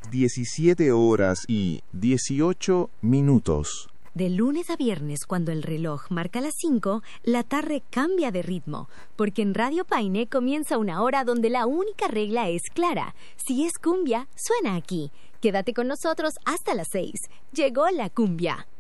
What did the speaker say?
17 horas y 18 minutos. De lunes a viernes, cuando el reloj marca las 5, la tarde cambia de ritmo, porque en Radio Paine comienza una hora donde la única regla es clara. Si es cumbia, suena aquí. Quédate con nosotros hasta las 6. Llegó la cumbia.